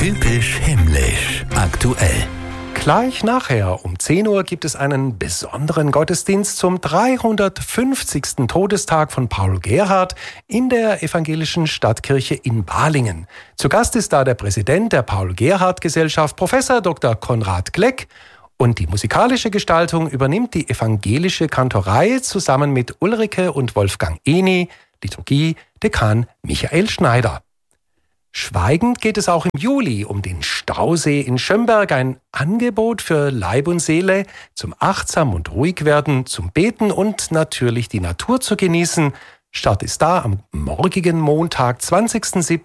Typisch himmlisch. Aktuell. Gleich nachher um 10 Uhr gibt es einen besonderen Gottesdienst zum 350. Todestag von Paul Gerhardt in der evangelischen Stadtkirche in Balingen. Zu Gast ist da der Präsident der Paul-Gerhardt-Gesellschaft, Professor Dr. Konrad Gleck. Und die musikalische Gestaltung übernimmt die evangelische Kantorei zusammen mit Ulrike und Wolfgang Eni, Liturgie Dekan Michael Schneider. Schweigend geht es auch im Juli um den Stausee in Schömberg, ein Angebot für Leib und Seele, zum achtsam und ruhig werden, zum Beten und natürlich die Natur zu genießen. Start ist da am morgigen Montag, 20.07.